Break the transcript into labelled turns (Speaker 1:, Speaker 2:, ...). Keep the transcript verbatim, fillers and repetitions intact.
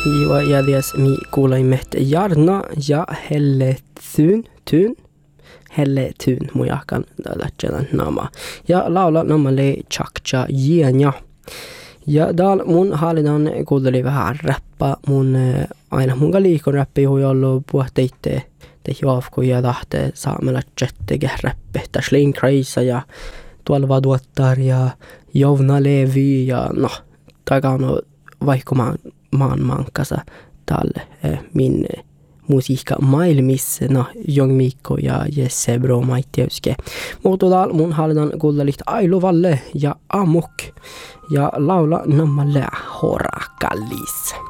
Speaker 1: Joo, ja ties mi kuulaimet Jarna ja Helle Thun, Thun, Helle Thun mujakan tällainen nama. Ja laula namalle Chakcha Jienya. Ja täällä mun hallitaan kuunteli vähän räppää. Mun aina mun liikon räppi hui ollut puhteitte te joafko ja tahte saamella jettege räppi. Tässä Sling Crazy ja tuolla tuottar ja Jouna Levy ja no, takana vaikka maan, maan mankassa tälle eh, min musiikka maailmissa, no Jong Mikko ja Jesse Bro Maittiuske. Mutta täällä mun hallitaan kuunteli Ailuvalle ja Amok ja laula namalle Horakallis.